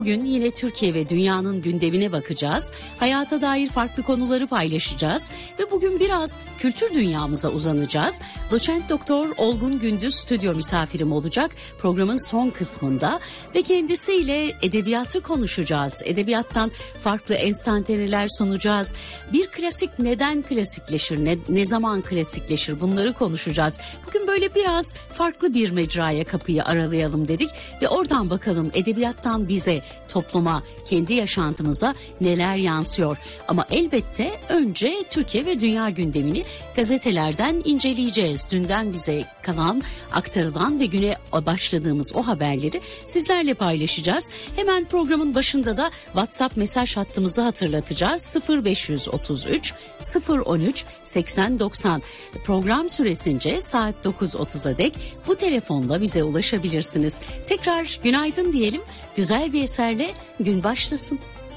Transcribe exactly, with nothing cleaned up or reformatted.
Bugün yine Türkiye ve dünyanın gündemine bakacağız. Hayata dair farklı konuları paylaşacağız ve bugün biraz kültür dünyamıza uzanacağız. Doçent Doktor Olgun Gündüz stüdyo misafirim olacak programın son kısmında ve kendisiyle edebiyatı konuşacağız. Edebiyattan farklı enstantaneler sunacağız. Bir klasik neden klasikleşir, ne, ne zaman klasikleşir bunları konuşacağız. Bugün böyle biraz farklı bir mecraya kapıyı aralayalım dedik ve oradan bakalım edebiyattan bize, topluma, kendi yaşantımıza neler yansıyor. Ama elbette önce Türkiye ve dünya gündemini gazetelerden inceleyeceğiz. Dünden bize kalan, aktarılan ve güne başladığımız o haberleri sizlerle paylaşacağız. Hemen programın başında da WhatsApp mesaj hattımızı hatırlatacağız. sıfır beş otuz üç sıfır on üç seksen doksan. Program süresince saat dokuz otuza dek bu telefonla bize ulaşabilirsiniz. Tekrar günaydın diyelim. Güzel bir eserle gün başlasın.